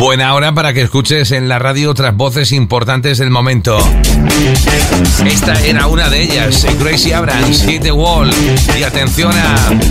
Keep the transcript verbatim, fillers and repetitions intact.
Buena hora para que escuches en la radio otras voces importantes del momento. Esta era una de ellas, Gracie Abrams, Hit the Wall. Y atención a